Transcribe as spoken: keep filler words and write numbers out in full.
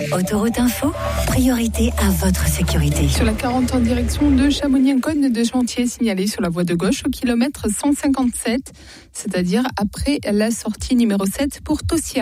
Autoroute Info, priorité à votre sécurité. Sur la quarante en direction de Chamonix-en-Cône, deux chantiers signalés sur la voie de gauche au kilomètre cent cinquante-sept, c'est-à-dire après la sortie numéro sept pour Tossia.